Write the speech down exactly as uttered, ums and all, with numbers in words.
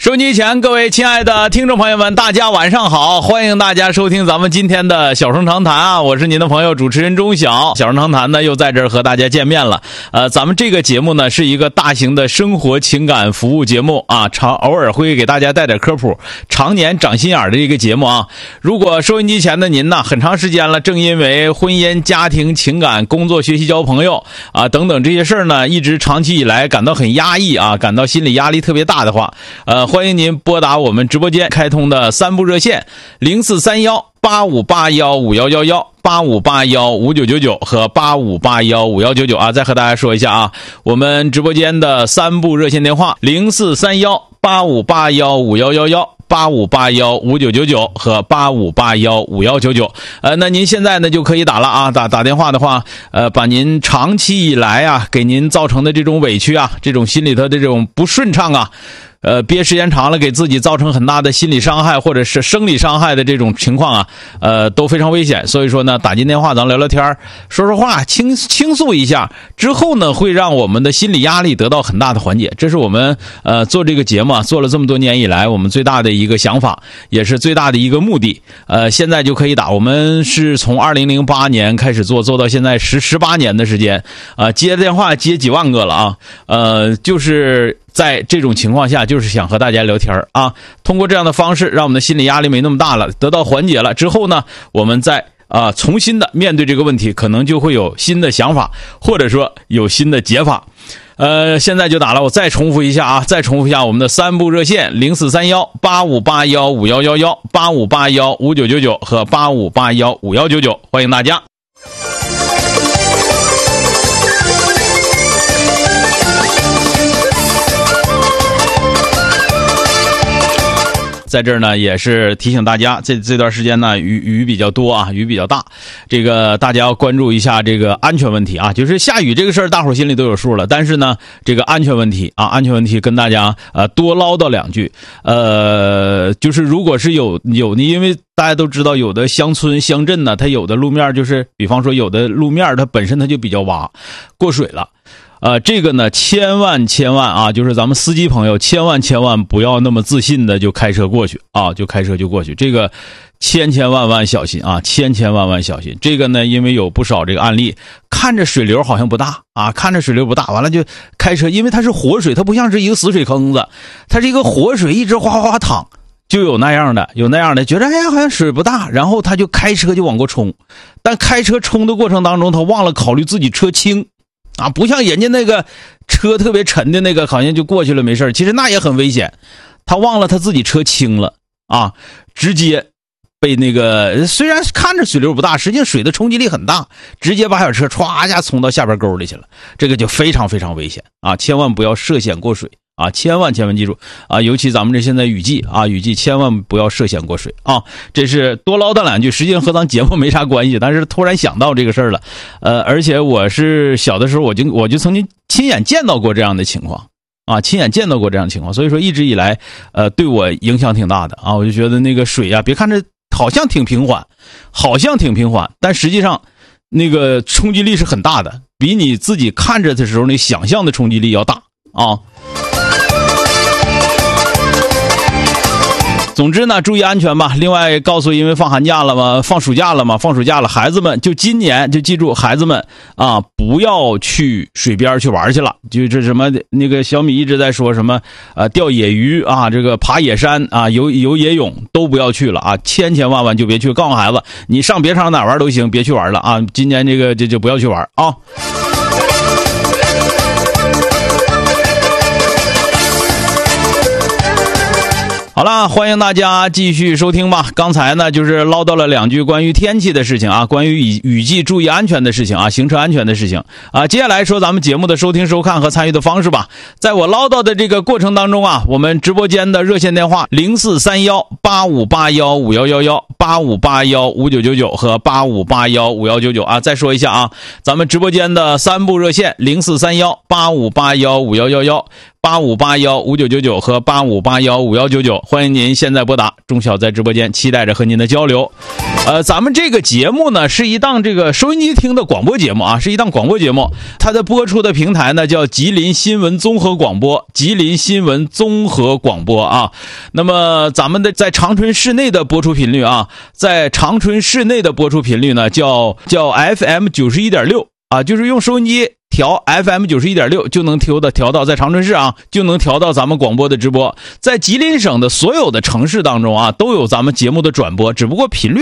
收音机前各位亲爱的听众朋友们，大家晚上好，欢迎大家收听咱们今天的小声长谈啊，我是您的朋友主持人钟晓。小声长谈呢又在这儿和大家见面了。呃，咱们这个节目呢是一个大型的生活情感服务节目啊，常偶尔会给大家带点科普，常年长心眼的一个节目啊。如果收音机前的您呢，很长时间了，正因为婚姻、家庭、情感、工作、学习、交朋友啊等等这些事儿呢，一直长期以来感到很压抑啊，感到心理压力特别大的话，呃。欢迎您拨打我们直播间开通的三部热线零四三幺八五八幺五幺幺幺、八五八幺五九九九和八五八幺五幺九九啊。再和大家说一下啊，我们直播间的三部热线电话零四三幺八五八幺五幺幺幺、八五八幺五九九九和八五八幺五幺九九。呃，那您现在呢就可以打了啊，打打电话的话，呃，把您长期以来啊给您造成的这种委屈啊，这种心里头的这种不顺畅啊。呃，憋时间长了，给自己造成很大的心理伤害或者是生理伤害的这种情况啊，呃，都非常危险。所以说呢，打进电话咱聊聊天，说说话，倾倾诉一下，之后呢，会让我们的心理压力得到很大的缓解。这是我们呃做这个节目啊，做了这么多年以来，我们最大的一个想法，也是最大的一个目的。呃，现在就可以打，我们是从二零零八年开始做，做到现在十十八年的时间，啊、呃，接电话接几万个了啊，呃，就是。在这种情况下，就是想和大家聊天啊，通过这样的方式，让我们的心理压力没那么大了，得到缓解了之后呢，我们再啊重新的面对这个问题，可能就会有新的想法，或者说有新的解法。呃，现在就打了，我再重复一下啊，再重复一下我们的三部热线零四三幺八五八幺五幺幺幺、八五八幺五九九九和八五八幺五幺九九，欢迎大家。在这儿呢，也是提醒大家，这这段时间呢，雨雨比较多啊，雨比较大，这个大家要关注一下这个安全问题啊。就是下雨这个事儿，大伙儿心里都有数了，但是呢，这个安全问题啊，安全问题跟大家呃多唠叨两句。呃，就是如果是有有的，因为大家都知道，有的乡村乡镇呢，它有的路面就是，比方说有的路面它本身它就比较洼，过水了。呃，这个呢，千万千万啊，就是咱们司机朋友，千万千万不要那么自信的就开车过去啊，就开车就过去，这个千千万万小心啊，千千万万小心。这个呢，因为有不少这个案例，看着水流好像不大啊，看着水流不大，完了就开车，因为它是活水，它不像是一个死水坑子，它是一个活水，一直哗哗哗淌，就有那样的，有那样的，觉得哎呀好像水不大，然后他就开车就往过冲，但开车冲的过程当中，他忘了考虑自己车轻。啊，不像人家那个车特别沉的那个，好像就过去了没事，其实那也很危险。他忘了他自己车轻了啊，直接被那个虽然看着水流不大，实际上水的冲击力很大，直接把小车歘一下冲到下边沟里去了，这个就非常非常危险啊！千万不要涉险过水啊！千万千万记住啊！尤其咱们这现在雨季啊，雨季千万不要涉险过水啊！这是多唠叨两句，实际上和咱节目没啥关系，但是突然想到这个事儿了。呃，而且我是小的时候我就我就曾经亲眼见到过这样的情况啊，亲眼见到过这样的情况，所以说一直以来呃对我影响挺大的啊！我就觉得那个水啊，别看着好像挺平缓，好像挺平缓，但实际上那个冲击力是很大的，比你自己看着的时候那想象的冲击力要大啊！总之呢，注意安全吧。另外告诉，因为放寒假了嘛，放暑假了嘛，放暑假了，孩子们就今年就记住，孩子们啊，不要去水边去玩去了。就这什么那个小米一直在说什么呃钓野鱼啊，这个爬野山啊，游游野泳都不要去了啊，千千万万就别去。告诉孩子，你上别上哪玩都行，别去玩了啊。今年这个这就不要去玩啊。好了，欢迎大家继续收听吧。刚才呢，就是唠叨了两句关于天气的事情啊，关于雨雨季注意安全的事情啊，行车安全的事情啊。接下来说咱们节目的收听、收看和参与的方式吧。在我唠叨的这个过程当中啊，我们直播间的热线电话零四三幺八五八幺五幺幺幺、八五八幺五九九九和八五八幺五幺九九啊。再说一下啊，咱们直播间的三部热线零四三幺八五八幺五幺幺幺、 八五八一五九九九和八五八一五一九九，欢迎您现在拨打，钟晓在直播间期待着和您的交流。呃，咱们这个节目呢是一档这个收音机听的广播节目啊，是一档广播节目，它的播出的平台呢叫吉林新闻综合广播，吉林新闻综合广播啊。那么咱们的在长春市内的播出频率啊，在长春市内的播出频率呢叫叫 F M 九十一点六啊，就是用收音机调 F M 九十一点六就能调的调到，在长春市啊就能调到咱们广播的直播。在吉林省的所有的城市当中啊，都有咱们节目的转播，只不过频率